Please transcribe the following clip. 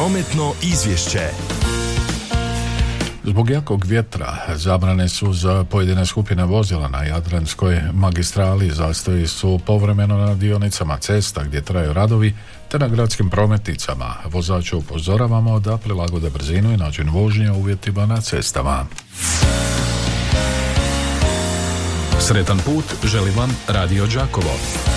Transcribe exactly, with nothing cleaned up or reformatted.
Prometno izvješće. Zbog jakog vjetra zabrane su za pojedine skupine vozila na Jadranskoj magistrali, zastoji su povremeno na dionicama cesta gdje traju radovi, te na gradskim prometnicama. Vozače upozoravamo da prilagode brzinu i način vožnje uvjetima na cestama. Sretan put želi vam Radio Đakovo.